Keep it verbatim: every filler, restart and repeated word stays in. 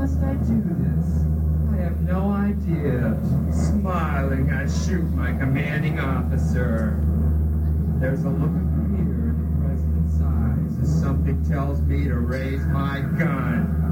must I do this? I have no idea. Smiling, I shoot my commanding officer. There's a look of fear in the president's eyes as something tells me to raise my gun.